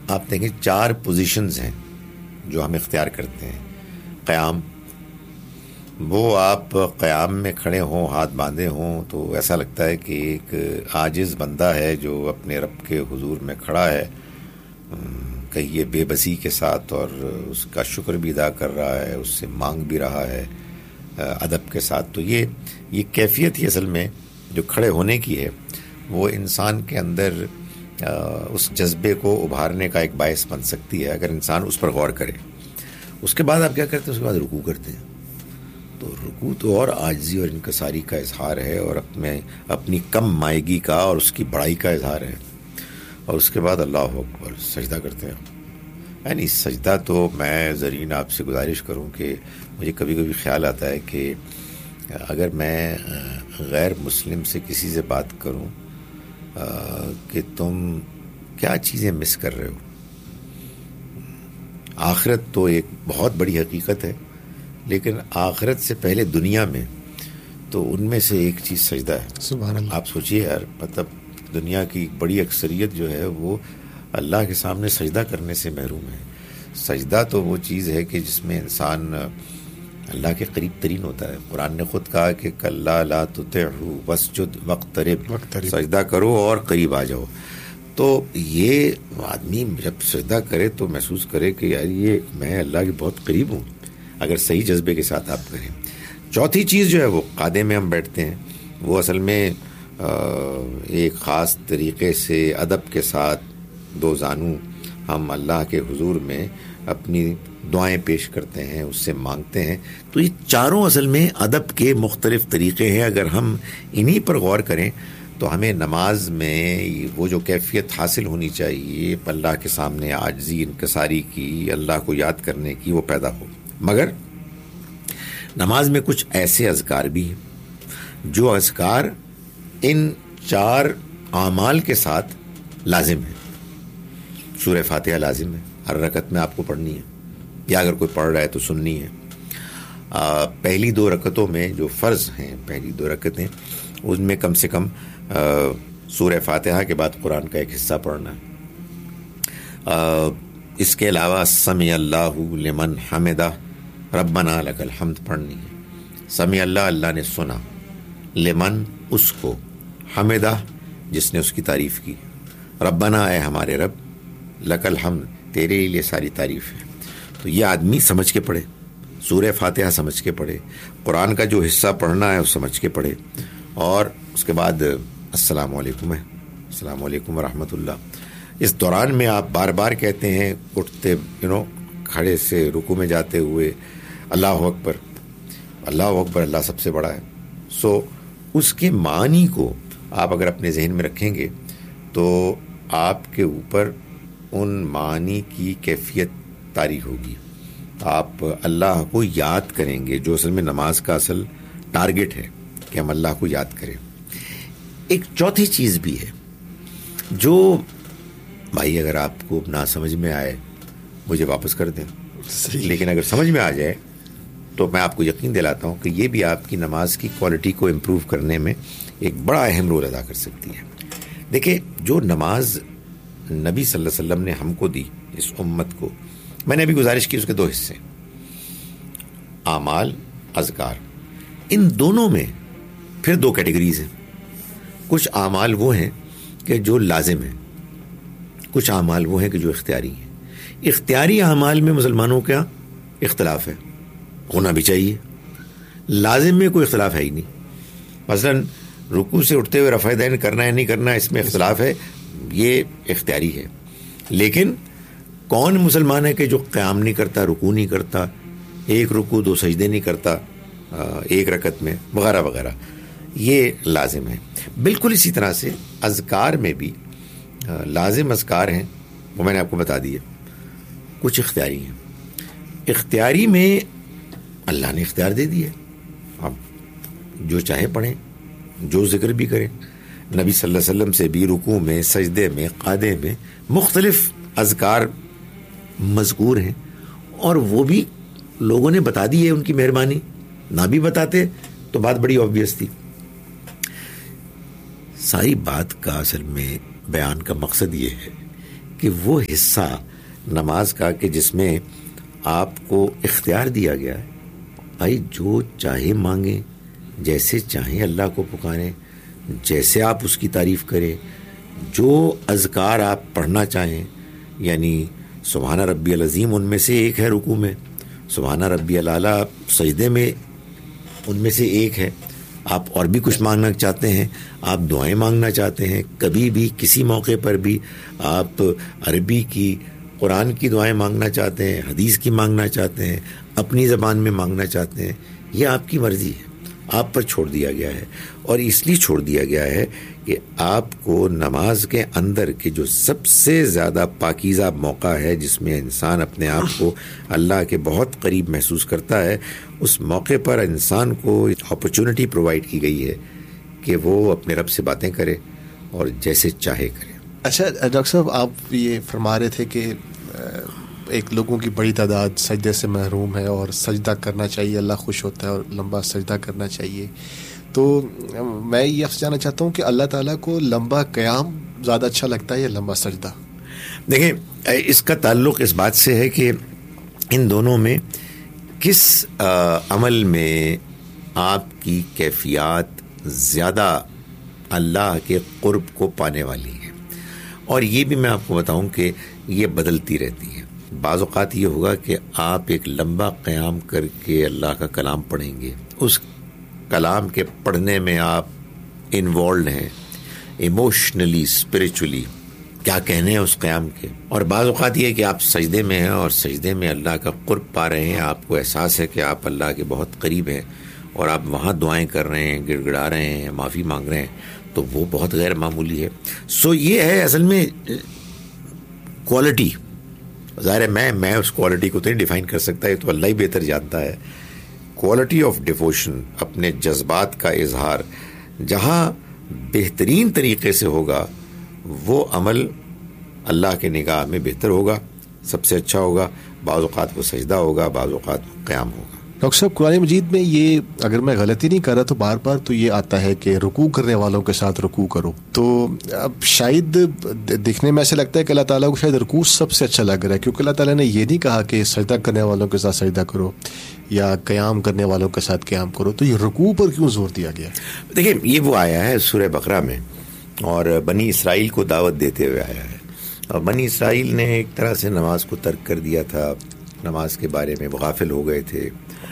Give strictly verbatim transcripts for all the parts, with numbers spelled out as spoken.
آپ دیکھیں چار پوزیشنز ہیں جو ہم اختیار کرتے ہیں. قیام، وہ آپ قیام میں کھڑے ہوں، ہاتھ باندھے ہوں تو ایسا لگتا ہے کہ ایک عاجز بندہ ہے جو اپنے رب کے حضور میں کھڑا ہے، کہیے بے بسی کے ساتھ، اور اس کا شکر بھی ادا کر رہا ہے، اس سے مانگ بھی رہا ہے ادب کے ساتھ. تو یہ یہ کیفیت ہی اصل میں جو کھڑے ہونے کی ہے وہ انسان کے اندر اس جذبے کو ابھارنے کا ایک باعث بن سکتی ہے اگر انسان اس پر غور کرے. اس کے بعد آپ کیا کرتے ہیں؟ اس کے بعد رکوع کرتے ہیں. تو رکوع تو اور عاجزی اور انکساری کا اظہار ہے، اور اپنے اپنی کم مائگی کا اور اس کی بڑائی کا اظہار ہے. اور اس کے بعد اللہ اکبر، سجدہ کرتے ہیں. یعنی سجدہ تو میں زرین آپ سے گزارش کروں کہ مجھے کبھی کبھی خیال آتا ہے کہ اگر میں غیر مسلم سے کسی سے بات کروں کہ تم کیا چیزیں مس کر رہے ہو. آخرت تو ایک بہت بڑی حقیقت ہے، لیکن آخرت سے پہلے دنیا میں تو ان میں سے ایک چیز سجدہ ہے. سبحان اللہ. آپ سوچئے یار، مطلب دنیا کی بڑی اکثریت جو ہے وہ اللہ کے سامنے سجدہ کرنے سے محروم ہے. سجدہ تو وہ چیز ہے کہ جس میں انسان اللہ کے قریب ترین ہوتا ہے. قرآن نے خود کہا کہ کلا لا تطعہ واسجد واقترب، سجدہ کرو اور قریب آ جاؤ. تو یہ آدمی جب سجدہ کرے تو محسوس کرے کہ یار یہ میں اللہ کے بہت قریب ہوں، اگر صحیح جذبے کے ساتھ آپ کریں. چوتھی چیز جو ہے وہ قعدے میں ہم بیٹھتے ہیں. وہ اصل میں ایک خاص طریقے سے ادب کے ساتھ دو زانو ہم اللہ کے حضور میں اپنی دعائیں پیش کرتے ہیں، اس سے مانگتے ہیں. تو یہ چاروں اصل میں ادب کے مختلف طریقے ہیں. اگر ہم انہی پر غور کریں تو ہمیں نماز میں وہ جو کیفیت حاصل ہونی چاہیے اللہ کے سامنے عاجزی انکساری کی، اللہ کو یاد کرنے کی، وہ پیدا ہو. مگر نماز میں کچھ ایسے اذکار بھی ہیں جو اذکار ان چار اعمال کے ساتھ لازم ہیں. سورہ فاتحہ لازم ہے، ہر رکعت میں آپ کو پڑھنی ہے، یا اگر کوئی پڑھ رہا ہے تو سننی ہے. آ, پہلی دو رکعتوں میں جو فرض ہیں، پہلی دو رکعتیں، ان میں کم سے کم آ, سورہ فاتحہ کے بعد قرآن کا ایک حصہ پڑھنا ہے. آ, اس کے علاوہ سمع اللہ لمن حمدہ، ربنا لک الحمد پڑھنی ہے. سمع اللہ، اللہ نے سنا، لمن اس کو، حمدہ جس نے اس کی تعریف کی، ربنا اے ہمارے رب، لک الحمد تیرے لیے ساری تعریف ہے. تو یہ آدمی سمجھ کے پڑھے، سورہ فاتحہ سمجھ کے پڑھے، قرآن کا جو حصہ پڑھنا ہے وہ سمجھ کے پڑھے، اور اس کے بعد السلام علیکم ہے، السلام علیکم ورحمۃ اللہ. اس دوران میں آپ بار بار کہتے ہیں، اٹھتے یو نو کھڑے سے رکوع میں جاتے ہوئے، اللہ اکبر، اللہ اکبر، اللہ سب سے بڑا ہے. سو اس کے معنی کو آپ اگر اپنے ذہن میں رکھیں گے تو آپ کے اوپر ان معنی کی کیفیت طاری ہوگی. آپ اللہ کو یاد کریں گے، جو اصل میں نماز کا اصل ٹارگٹ ہے کہ ہم اللہ کو یاد کریں. ایک چوتھی چیز بھی ہے جو بھائی اگر آپ کو نہ سمجھ میں آئے مجھے واپس کر دیں، لیکن اگر سمجھ میں آ جائے تو میں آپ کو یقین دلاتا ہوں کہ یہ بھی آپ کی نماز کی کوالٹی کو امپروو کرنے میں ایک بڑا اہم رول ادا کر سکتی ہے. دیکھیں، جو نماز نبی صلی اللہ علیہ وسلم نے ہم کو دی، اس امت کو، میں نے ابھی گزارش کی اس کے دو حصے، اعمال، اذکار. ان دونوں میں پھر دو کیٹیگریز ہیں. کچھ اعمال وہ ہیں کہ جو لازم ہیں، کچھ اعمال وہ ہیں کہ جو اختیاری ہیں. اختیاری اعمال میں مسلمانوں کا اختلاف ہے، ہونا بھی چاہیے. لازم میں کوئی اختلاف ہے ہی نہیں. مثلا رکوع سے اٹھتے ہوئے رفع دین کرنا ہے نہیں کرنا، اس میں اختلاف ہے، یہ اختیاری ہے. لیکن کون مسلمان ہے کہ جو قیام نہیں کرتا، رکوع نہیں کرتا، ایک رکوع دو سجدے نہیں کرتا ایک رکعت میں، وغیرہ وغیرہ، یہ لازم ہے. بالکل اسی طرح سے اذکار میں بھی لازم اذکار ہیں، وہ میں نے آپ کو بتا دیے. کچھ اختیاری ہیں. اختیاری میں اللہ نے اختیار دے دیا، اب جو چاہے پڑھیں، جو ذکر بھی کریں. نبی صلی اللہ علیہ وسلم سے بھی رکوع میں، سجدے میں، قعدے میں مختلف اذکار مذکور ہیں، اور وہ بھی لوگوں نے بتا دی ہے. ان کی مہربانی، نہ بھی بتاتے تو بات بڑی آبویس تھی. ساری بات کا اصل میں بیان کا مقصد یہ ہے کہ وہ حصہ نماز کا کہ جس میں آپ کو اختیار دیا گیا ہے، بھائی جو چاہے مانگیں، جیسے چاہیں اللہ کو پکاریں، جیسے آپ اس کی تعریف کریں، جو اذکار آپ پڑھنا چاہیں، یعنی سبحان ربی العظیم ان میں سے ایک ہے رکوع میں، سبحان ربی الاعلیٰ سجدے میں ان میں سے ایک ہے. آپ اور بھی کچھ مانگنا چاہتے ہیں، آپ دعائیں مانگنا چاہتے ہیں، کبھی بھی کسی موقع پر بھی آپ عربی کی قرآن کی دعائیں مانگنا چاہتے ہیں، حدیث کی مانگنا چاہتے ہیں، اپنی زبان میں مانگنا چاہتے ہیں، یہ آپ کی مرضی ہے، آپ پر چھوڑ دیا گیا ہے. اور اس لیے چھوڑ دیا گیا ہے کہ آپ کو نماز کے اندر کے جو سب سے زیادہ پاکیزہ موقع ہے جس میں انسان اپنے آپ کو اللہ کے بہت قریب محسوس کرتا ہے، اس موقع پر انسان کو اپرچونٹی پرووائڈ کی گئی ہے کہ وہ اپنے رب سے باتیں کرے اور جیسے چاہے کرے. اچھا ڈاکٹر صاحب، آپ یہ فرما رہے تھے کہ ایک لوگوں کی بڑی تعداد سجدے سے محروم ہے اور سجدہ کرنا چاہیے، اللہ خوش ہوتا ہے اور لمبا سجدہ کرنا چاہیے. تو میں یہ افسوس جاننا چاہتا ہوں کہ اللہ تعالیٰ کو لمبا قیام زیادہ اچھا لگتا ہے یا لمبا سجدہ؟ دیکھیں، اس کا تعلق اس بات سے ہے کہ ان دونوں میں کس عمل میں آپ کی کیفیات زیادہ اللہ کے قرب کو پانے والی ہے. اور یہ بھی میں آپ کو بتاؤں کہ یہ بدلتی رہتی ہے. بعض اوقات یہ ہوگا کہ آپ ایک لمبا قیام کر کے اللہ کا کلام پڑھیں گے، اس کلام کے پڑھنے میں آپ انوالوڈ ہیں ایموشنلی، اسپرچولی، کیا کہنے ہیں اس قیام کے. اور بعض اوقات یہ کہ آپ سجدے میں ہیں اور سجدے میں اللہ کا قرب پا رہے ہیں، آپ کو احساس ہے کہ آپ اللہ کے بہت قریب ہیں اور آپ وہاں دعائیں کر رہے ہیں، گڑ گڑا رہے ہیں، معافی مانگ رہے ہیں، تو وہ بہت غیر معمولی ہے. سو یہ ہے اصل میں کوالٹی. ظاہر ہے میں میں اس کوالٹی کو تو نہیں ڈیفائن کر سکتا، یہ تو اللہ ہی بہتر جانتا ہے. کوالٹی آف ڈیووشن، اپنے جذبات کا اظہار جہاں بہترین طریقے سے ہوگا، وہ عمل اللہ کے نگاہ میں بہتر ہوگا، سب سے اچھا ہوگا. بعض اوقات وہ سجدہ ہوگا، بعض اوقات وہ قیام ہوگا. ڈاکٹر صاحب، قرآن مجید میں یہ، اگر میں غلطی نہیں کر رہا تو بار بار تو یہ آتا ہے کہ رکوع کرنے والوں کے ساتھ رکوع کرو. تو اب شاید دیکھنے میں ایسا لگتا ہے کہ اللہ تعالیٰ کو شاید رکوع سب سے اچھا لگ رہا ہے، کیونکہ اللہ تعالیٰ نے یہ نہیں کہا کہ سجدہ کرنے والوں کے ساتھ سجدہ کرو یا قیام کرنے والوں کے ساتھ قیام کرو. تو یہ رکوع پر کیوں زور دیا گیا؟ دیکھیں، یہ وہ آیا ہے سورہ بقرہ میں اور بنی اسرائیل کو دعوت دیتے ہوئے آیا ہے. اور بنی اسرائیل نے ایک طرح سے نماز کو ترک کر دیا تھا، نماز کے بارے میں غافل ہو گئے تھے.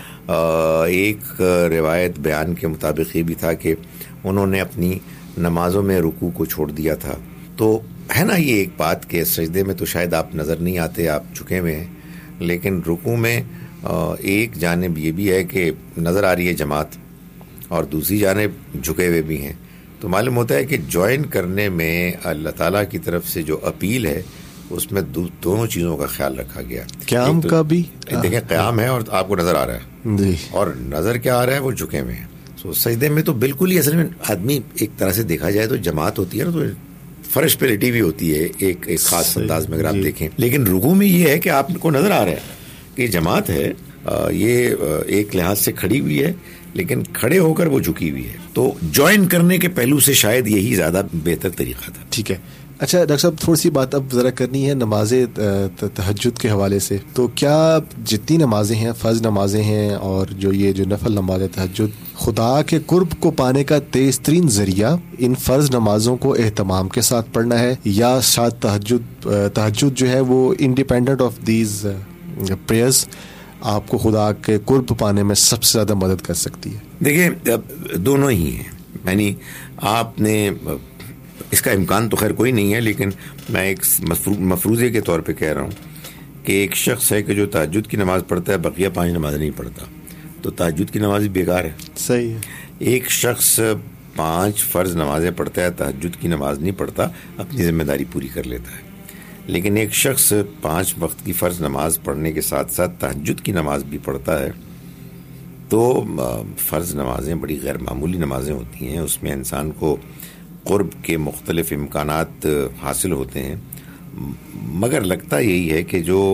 ایک روایت بیان کے مطابق یہ بھی تھا کہ انہوں نے اپنی نمازوں میں رکوع کو چھوڑ دیا تھا. تو ہے نا یہ ایک بات کہ سجدے میں تو شاید آپ نظر نہیں آتے، آپ جھکے ہوئے ہیں، لیکن رکوع میں ایک جانب یہ بھی ہے کہ نظر آ رہی ہے جماعت اور دوسری جانب جھکے ہوئے بھی ہیں. تو معلوم ہوتا ہے کہ جوائن کرنے میں اللہ تعالیٰ کی طرف سے جو اپیل ہے اس میں دونوں چیزوں کا خیال رکھا گیا. قیام کا بھی دیکھیں، قیام ہے اور آپ کو نظر آ رہا ہے جی، اور نظر کیا آ رہا ہے، وہ جھکے ہوئے ہیں. سو سجدے میں تو بالکل ہی اصل میں آدمی ایک طرح سے دیکھا جائے تو جماعت ہوتی ہے نا، تو فرش پہ لیٹی ہوئی ہوتی ہے ایک ایک خاص انداز میں اگر آپ دیکھیں. لیکن رکوع میں یہ ہے کہ آپ کو نظر آ رہا ہے کہ جماعت ہے، یہ ایک لحاظ سے کھڑی ہوئی ہے لیکن کھڑے ہو کر وہ جھکی ہوئی ہے. تو جوائن کرنے کے پہلو سے شاید یہی زیادہ بہتر طریقہ تھا. ٹھیک ہے. اچھا ڈاکٹر صاحب، تھوڑی سی بات اب ذرا کرنی ہے نماز تہجد کے حوالے سے. تو کیا جتنی نمازیں ہیں، فرض نمازیں ہیں اور جو یہ جو نفل نماز تہجد، خدا کے قرب کو پانے کا تیز ترین ذریعہ ان فرض نمازوں کو اہتمام کے ساتھ پڑھنا ہے، یا شاید تہجد تہجد جو ہے وہ انڈیپینڈنٹ آف دیز پریئرز آپ کو خدا کے قرب پانے میں سب سے زیادہ مدد کر سکتی ہے؟ دیکھیں، دونوں ہی ہیں. یعنی آپ نے، اس کا امکان تو خیر کوئی نہیں ہے، لیکن میں ایک مفروضے کے طور پہ کہہ رہا ہوں کہ ایک شخص ہے کہ جو تہجد کی نماز پڑھتا ہے، بقیہ پانچ نماز نہیں پڑھتا، تو تہجد کی نماز بھی بیکار ہے. صحیح ہے. ایک شخص پانچ فرض نمازیں پڑھتا ہے، تہجد کی نماز نہیں پڑھتا، اپنی ذمہ داری پوری کر لیتا ہے. لیکن ایک شخص پانچ وقت کی فرض نماز پڑھنے کے ساتھ ساتھ تہجد کی نماز بھی پڑھتا ہے، تو فرض نمازیں بڑی غیر معمولی نمازیں ہوتی ہیں. اس میں انسان کو قرب کے مختلف امکانات حاصل ہوتے ہیں. مگر لگتا یہی ہے کہ جو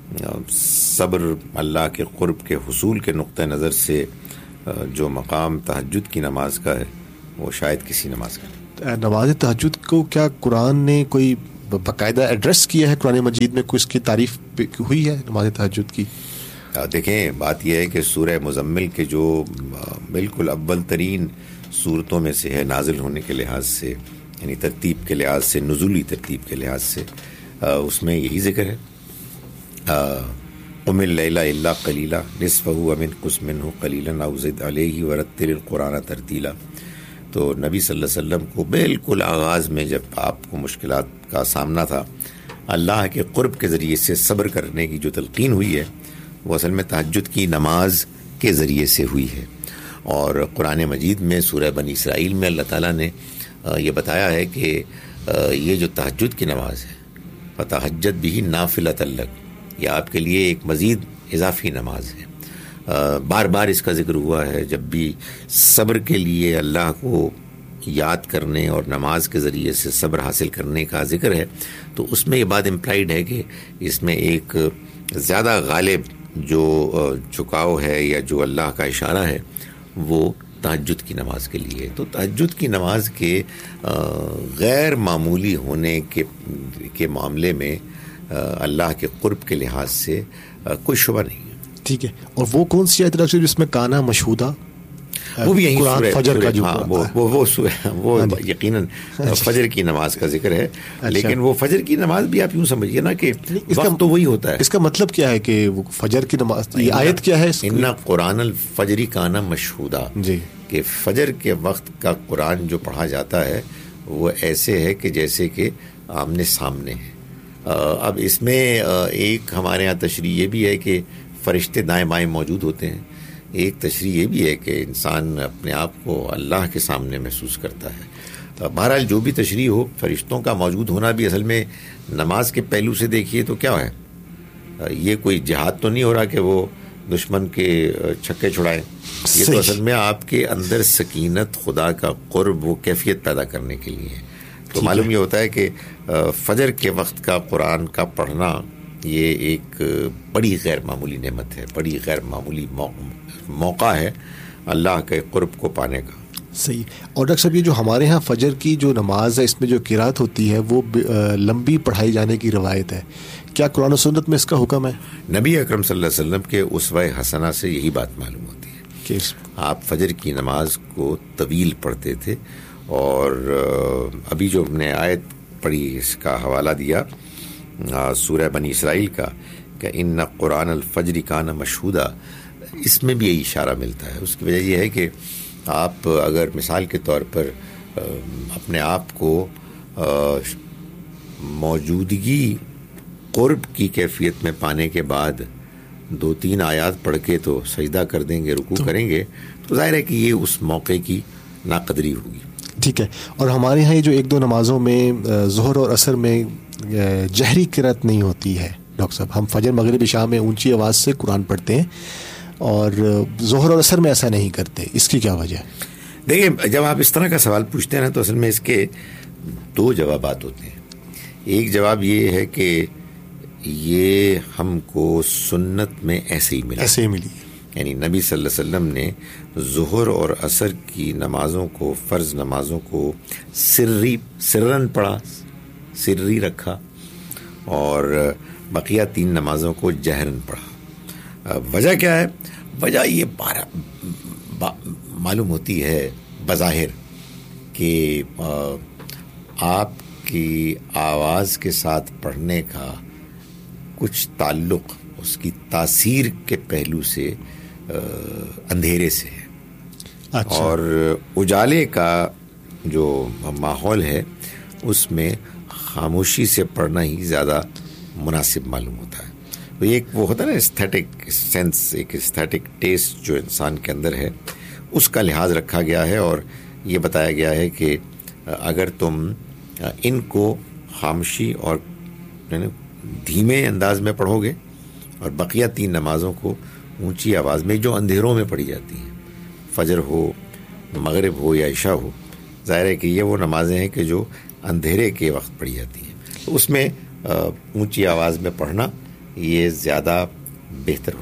صبر اللہ کے قرب کے حصول کے نقطہ نظر سے جو مقام تہجد کی نماز کا ہے، وہ شاید کسی نماز کا نہیں. نماز تہجد کو کیا قرآن نے کوئی باقاعدہ ایڈریس کیا ہے قرآن مجید میں؟ کوئی اس کی تعریف ہوئی ہے نماز تہجد کی؟ دیکھیں بات یہ ہے کہ سورہ مزمل کے جو بالکل اول ترین صورتوں میں سے ہے نازل ہونے کے لحاظ سے، یعنی ترتیب کے لحاظ سے، نزولی ترتیب کے لحاظ سے، اس میں یہی ذکر ہے قم اللیل الا قلیلا نصفہ او انقص منہ قلیلا او زد علیہ ورتل القرآن ترتیلا۔ تو نبی صلی اللہ علیہ وسلم کو بالکل آغاز میں جب آپ کو مشکلات کا سامنا تھا، اللہ کے قرب کے ذریعے سے صبر کرنے کی جو تلقین ہوئی ہے وہ اصل میں تہجد کی نماز کے ذریعے سے ہوئی ہے۔ اور قرآن مجید میں سورہ بنی اسرائیل میں اللہ تعالیٰ نے یہ بتایا ہے کہ یہ جو تہجد کی نماز ہے فتہجد بھی نافلۃ لک، یہ آپ کے لیے ایک مزید اضافی نماز ہے۔ بار بار اس کا ذکر ہوا ہے جب بھی صبر کے لیے اللہ کو یاد کرنے اور نماز کے ذریعے سے صبر حاصل کرنے کا ذکر ہے، تو اس میں یہ بات امپلائڈ ہے کہ اس میں ایک زیادہ غالب جو جھکاؤ ہے یا جو اللہ کا اشارہ ہے وہ تہجد کی نماز کے لیے۔ تو تہجد کی نماز کے غیر معمولی ہونے کے کے معاملے میں اللہ کے قرب کے لحاظ سے کوئی شبہ نہیں ہے۔ ٹھیک ہے، اور وہ کون سی آیت ہے جس میں کانا مشہودہ؟ وہ بھی یہیں قرآن فجر کا جو ہاں وہ وہ وہ یقیناً فجر کی نماز کا ذکر ہے، لیکن وہ فجر کی نماز بھی آپ یوں سمجھیے نا کہ وقت تو وہی ہوتا ہے۔ اس کا مطلب کیا ہے کہ وہ فجر کی نماز، یہ آیت کیا ہے؟ ان قرآن الفجر کانا مشہودہ، جی، کہ فجر کے وقت کا قرآن جو پڑھا جاتا ہے وہ ایسے ہے کہ جیسے کہ آمنے سامنے ہے۔ اب اس میں ایک ہمارے ہاں تشریح یہ بھی ہے کہ فرشتے دائیں بائیں موجود ہوتے ہیں، ایک تشریح یہ بھی ہے کہ انسان اپنے آپ کو اللہ کے سامنے محسوس کرتا ہے۔ بہرحال جو بھی تشریح ہو، فرشتوں کا موجود ہونا بھی اصل میں نماز کے پہلو سے دیکھیے تو کیا ہے، یہ کوئی جہاد تو نہیں ہو رہا کہ وہ دشمن کے چھکے چھڑائیں، یہ تو اصل میں آپ کے اندر سکینت، خدا کا قرب، وہ کیفیت پیدا کرنے کے لیے ہے۔ تو معلوم یہ ہوتا ہے کہ فجر کے وقت کا قرآن کا پڑھنا یہ ایک بڑی غیر معمولی نعمت ہے، بڑی غیر معمولی موقع ہے اللہ کے قرب کو پانے کا۔ صحیح۔ اور ڈاکٹر صاحب یہ جو ہمارے ہاں فجر کی جو نماز ہے اس میں جو قرات ہوتی ہے وہ لمبی پڑھائی جانے کی روایت ہے، کیا قرآن و سنت میں اس کا حکم ہے؟ نبی اکرم صلی اللہ علیہ وسلم کے اسوہ حسنہ سے یہی بات معلوم ہوتی ہے کہ آپ فجر کی نماز کو طویل پڑھتے تھے۔ اور ابھی جو ہم نے آیت پڑھی اس کا حوالہ دیا سورہ بنی اسرائیل کا کہ ان قرآن الفجر کان مشہودہ، اس میں بھی یہی اشارہ ملتا ہے۔ اس کی وجہ یہ ہے کہ آپ اگر مثال کے طور پر اپنے آپ کو موجودگی قرب کی کیفیت میں پانے کے بعد دو تین آیات پڑھ کے تو سجدہ کر دیں گے، رکوع کریں گے، تو ظاہر ہے کہ یہ اس موقع کی ناقدری ہوگی۔ ٹھیک ہے۔ اور ہمارے ہاں یہ جو ایک دو نمازوں میں ظہر اور عصر میں جہری قرات نہیں ہوتی ہے ڈاکٹر صاحب، ہم فجر مغرب عشاء میں اونچی آواز سے قرآن پڑھتے ہیں اور ظہر اور عصر میں ایسا نہیں کرتے، اس کی کیا وجہ ہے؟ دیکھیں جب آپ اس طرح کا سوال پوچھتے ہیں نا تو اصل میں اس کے دو جوابات ہوتے ہیں۔ ایک جواب یہ ہے کہ یہ ہم کو سنت میں ایسے ہی ملا ایسے ہی ملی، یعنی نبی صلی اللہ علیہ وسلم نے ظہر اور عصر کی نمازوں کو، فرض نمازوں کو سری سرن پڑھا، سری رکھا، اور بقیہ تین نمازوں کو جہرن پڑھا۔ وجہ کیا ہے؟ وجہ یہ بارہ با معلوم ہوتی ہے بظاہر کہ آپ کی آواز کے ساتھ پڑھنے کا کچھ تعلق اس کی تاثیر کے پہلو سے اندھیرے سے ہے۔ اچھا۔ اور اجالے کا جو ماحول ہے اس میں خاموشی سے پڑھنا ہی زیادہ مناسب معلوم ہوتا ہے۔ تو ایک وہ ہوتا ہے نا استھیٹک سینس، ایک استھیٹک ٹیسٹ جو انسان کے اندر ہے، اس کا لحاظ رکھا گیا ہے، اور یہ بتایا گیا ہے کہ اگر تم ان کو خاموشی اور دھیمے انداز میں پڑھو گے اور بقیہ تین نمازوں کو اونچی آواز میں جو اندھیروں میں پڑھی جاتی ہیں، فجر ہو، مغرب ہو یا عشاء ہو، ظاہر ہے کہ یہ وہ نمازیں ہیں کہ جو اندھیرے کے وقت پڑھی جاتی ہیں، تو اس میں اونچی آواز میں پڑھنا یہ زیادہ بہتر ہوتا ہے۔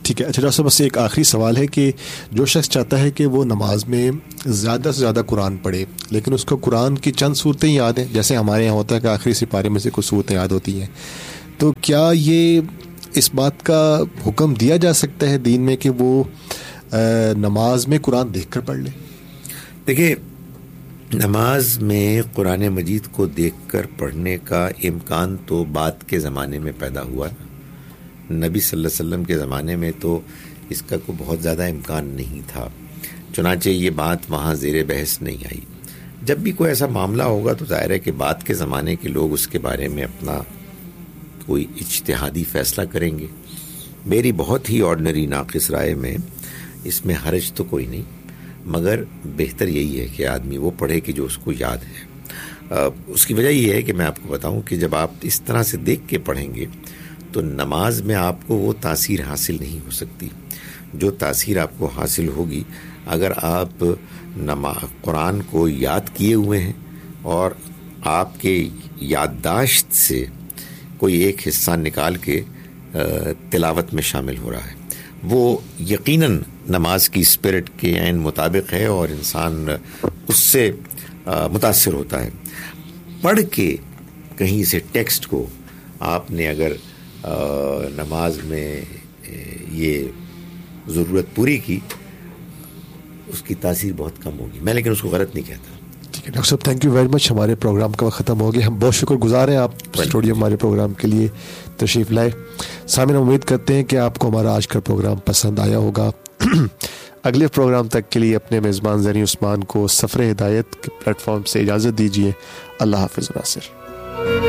ٹھیک ہے. اچھا ڈاکٹر صاحب بس ایک آخری سوال ہے کہ جو شخص چاہتا ہے کہ وہ نماز میں زیادہ سے زیادہ قرآن پڑھے لیکن اس کو قرآن کی چند صورتیں یاد ہیں, جیسے ہمارے یہاں ہوتا ہے کہ آخری سپارے میں سے کچھ صورتیں یاد ہوتی ہیں, تو کیا یہ اس بات کا حکم دیا جا سکتا ہے دین میں کہ وہ نماز میں قرآن دیکھ کر پڑھ لے؟ دیکھیے, نماز میں قرآن مجید کو دیکھ کر پڑھنے کا امکان تو بعد کے زمانے میں پیدا ہوا. نبی صلی اللہ علیہ وسلم کے زمانے میں تو اس کا کوئی بہت زیادہ امکان نہیں تھا, چنانچہ یہ بات وہاں زیر بحث نہیں آئی. جب بھی کوئی ایسا معاملہ ہوگا تو ظاہر ہے کہ بعد کے زمانے کے لوگ اس کے بارے میں اپنا کوئی اجتہادی فیصلہ کریں گے. میری بہت ہی آرڈنری ناقص رائے میں اس میں حرج تو کوئی نہیں, مگر بہتر یہی ہے کہ آدمی وہ پڑھے کہ جو اس کو یاد ہے. اس کی وجہ یہ ہے کہ میں آپ کو بتاؤں کہ جب آپ اس طرح سے دیکھ کے پڑھیں گے تو نماز میں آپ کو وہ تاثیر حاصل نہیں ہو سکتی جو تاثیر آپ کو حاصل ہوگی اگر آپ نماز قرآن کو یاد کیے ہوئے ہیں اور آپ کے یادداشت سے کوئی ایک حصہ نکال کے تلاوت میں شامل ہو رہا ہے. وہ یقیناً نماز کی اسپرٹ کے عین مطابق ہے اور انسان اس سے متاثر ہوتا ہے. پڑھ کے کہیں سے ٹیکسٹ کو آپ نے اگر نماز میں یہ ضرورت پوری کی, اس کی تاثیر بہت کم ہوگی. میں لیکن اس کو غلط نہیں کہتا. ٹھیک ہے ڈاکٹر صاحب, تھینک یو ویری مچ. ہمارے پروگرام کا وقت ختم ہو گیا. ہم بہت شکر گزار ہیں آپ اسٹوڈیو ہمارے پروگرام کے لیے تشریف لائے. سامعین, امید کرتے ہیں کہ آپ کو ہمارا آج کا پروگرام پسند آیا ہوگا. اگلے پروگرام تک کے لیے اپنے میزبان زرین عثمان کو سفر ہدایت کے پلیٹ فارم سے اجازت دیجیے. اللہ حافظ ناصر.